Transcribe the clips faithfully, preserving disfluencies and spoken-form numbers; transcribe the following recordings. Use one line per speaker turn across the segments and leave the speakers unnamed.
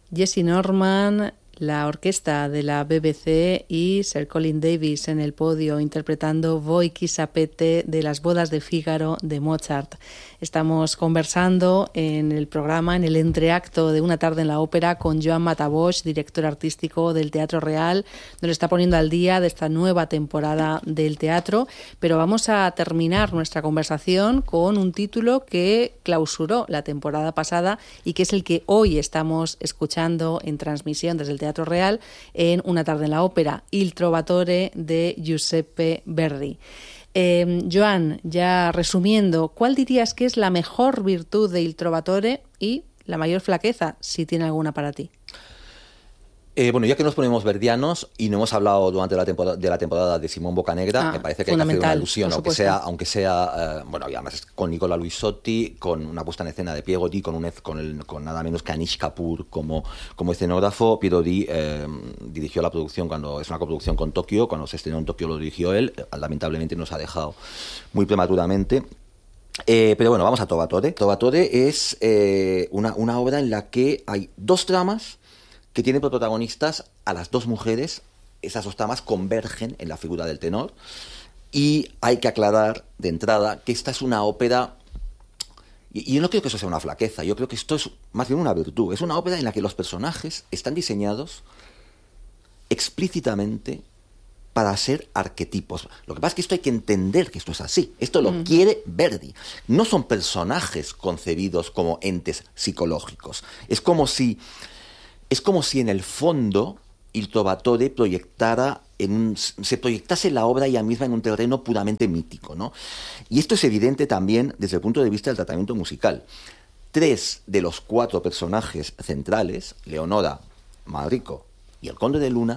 Jesse Norman, la orquesta de la B B C y Sir Colin Davis en el podio interpretando Voi chi sapete de las bodas de Fígaro de Mozart. Estamos conversando en el programa, en el entreacto de Una tarde en la ópera, con Joan Matabosch, director artístico del Teatro Real. Nos lo está poniendo al día de esta nueva temporada del teatro, pero vamos a terminar nuestra conversación con un título que clausuró la temporada pasada y que es el que hoy estamos escuchando en transmisión desde el Teatro Real en Una tarde en la ópera, Il Trovatore de Giuseppe Verdi. Eh, Joan, ya resumiendo, ¿cuál dirías que es la mejor virtud de Il Trovatore y la mayor flaqueza, si tiene alguna para ti?
Eh, bueno, ya que nos ponemos verdianos y no hemos hablado durante la temporada de la temporada de Simón Bocanegra,
ah,
me parece que hay que hacer una alusión, aunque
supuesto.
sea, aunque sea, eh, bueno, y además es con Nicola Luisotti, con una puesta en escena de Piero Di, con un con, el, con nada menos que Anish Kapoor como, como escenógrafo. Piero Di eh, dirigió la producción cuando es una coproducción con Tokio, cuando se estrenó en Tokio lo dirigió él, lamentablemente nos ha dejado muy prematuramente. Eh, pero bueno, vamos a Trovatore. Trovatore es eh, una, una obra en la que hay dos tramas que tiene por protagonistas a las dos mujeres. Esas dos tramas convergen en la figura del tenor, y hay que aclarar de entrada que esta es una ópera, y, y yo no creo que eso sea una flaqueza, yo creo que esto es más bien una virtud. Es una ópera en la que los personajes están diseñados explícitamente para ser arquetipos. Lo que pasa es que esto hay que entender que esto es así. Esto lo mm. quiere Verdi. No son personajes concebidos como entes psicológicos. Es como si Es como si en el fondo Il Trovatore proyectara en un, se proyectase la obra ella misma en un terreno puramente mítico, ¿no? Y esto es evidente también desde el punto de vista del tratamiento musical. Tres de los cuatro personajes centrales, Leonora, Manrico y el Conde de Luna,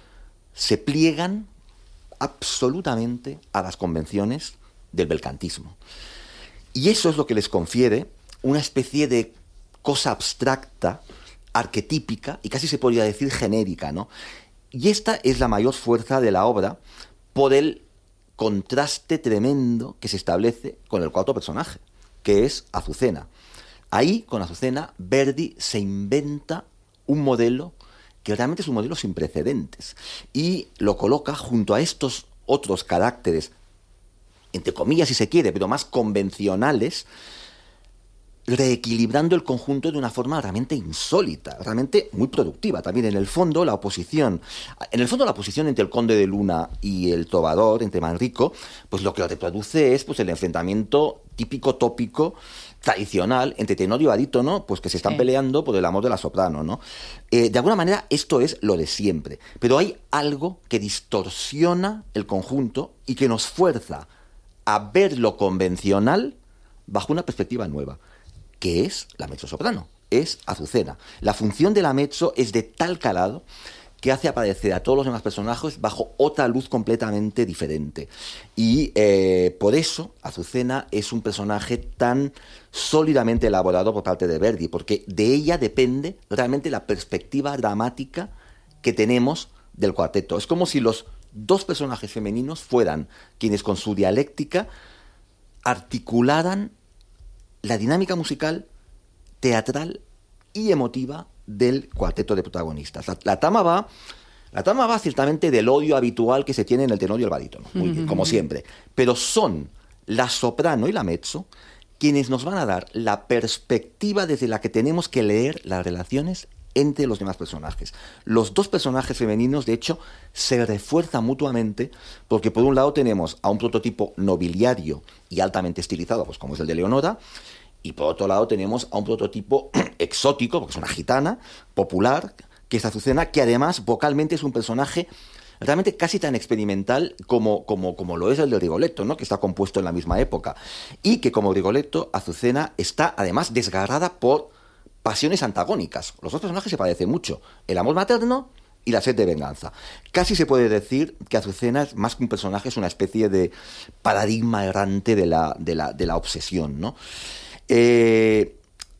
se pliegan absolutamente a las convenciones del belcantismo. Y eso es lo que les confiere una especie de cosa abstracta, arquetípica y casi se podría decir genérica, ¿no? Y esta es la mayor fuerza de la obra por el contraste tremendo que se establece con el cuarto personaje, que es Azucena. Ahí, con Azucena, Verdi se inventa un modelo que realmente es un modelo sin precedentes y lo coloca junto a estos otros caracteres, entre comillas si se quiere, pero más convencionales, reequilibrando el conjunto de una forma realmente insólita, realmente muy productiva. También en el fondo la oposición, en el fondo la oposición entre el Conde de Luna y el Trovador, entre Manrico, pues lo que reproduce es pues el enfrentamiento típico, tópico, tradicional entre tenor y barítono, pues que se están sí. peleando por el amor de la soprano, ¿no? Eh, de alguna manera esto es lo de siempre, pero hay algo que distorsiona el conjunto y que nos fuerza a ver lo convencional bajo una perspectiva nueva, que es la mezzosoprano, es Azucena. La función de la mezzo es de tal calado que hace aparecer a todos los demás personajes bajo otra luz completamente diferente. Y eh, por eso Azucena es un personaje tan sólidamente elaborado por parte de Verdi, porque de ella depende realmente la perspectiva dramática que tenemos del cuarteto. Es como si los dos personajes femeninos fueran quienes con su dialéctica articularan la dinámica musical, teatral y emotiva del cuarteto de protagonistas. La, la trama va, la trama va ciertamente del odio habitual que se tiene en el tenor y el barítono, muy bien, como siempre, pero son la soprano y la mezzo quienes nos van a dar la perspectiva desde la que tenemos que leer las relaciones entre los demás personajes. Los dos personajes femeninos, de hecho, se refuerzan mutuamente porque por un lado tenemos a un prototipo nobiliario y altamente estilizado, pues como es el de Leonora, y por otro lado tenemos a un prototipo exótico, porque es una gitana, popular, que es Azucena, que además vocalmente es un personaje realmente casi tan experimental como, como, como lo es el de Rigoletto, ¿no? Que está compuesto en la misma época. Y que como Rigoletto, Azucena está además desgarrada por pasiones antagónicas. Los dos personajes se parecen mucho. El amor materno y la sed de venganza. Casi se puede decir que Azucena, es más que un personaje, es una especie de paradigma errante de la, de la, de la obsesión, ¿no? Eh,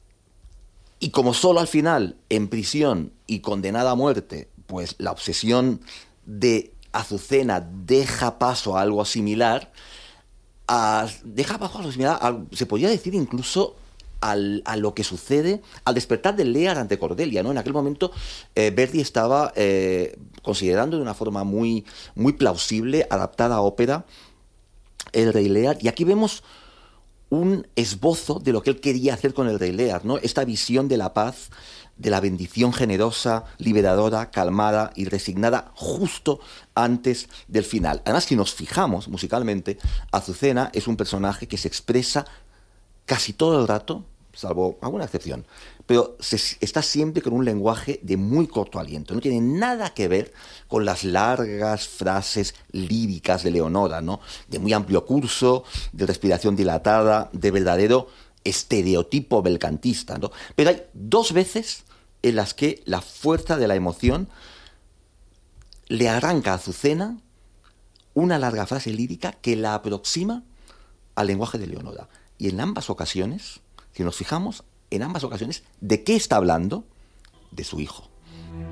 y como solo al final, en prisión y condenada a muerte, pues la obsesión de Azucena deja paso a algo similar, a, deja paso a algo similar, a, se podría decir incluso al, a lo que sucede al despertar de Lear ante Cordelia, ¿no? En aquel momento eh, Verdi estaba eh, considerando de una forma muy, muy plausible, adaptada a ópera, el Rey Lear, y aquí vemos un esbozo de lo que él quería hacer con el Rey Lear, ¿no? Esta visión de la paz, de la bendición generosa, liberadora, calmada y resignada justo antes del final. Además, si nos fijamos musicalmente, Azucena es un personaje que se expresa casi todo el rato, salvo alguna excepción, pero se, está siempre con un lenguaje de muy corto aliento. No tiene nada que ver con las largas frases líricas de Leonora, ¿no? De muy amplio curso, de respiración dilatada, de verdadero estereotipo belcantista, ¿no? Pero hay dos veces en las que la fuerza de la emoción le arranca a Azucena una larga frase lírica que la aproxima al lenguaje de Leonora. Y en ambas ocasiones, si nos fijamos, en ambas ocasiones, ¿de qué está hablando? De su hijo.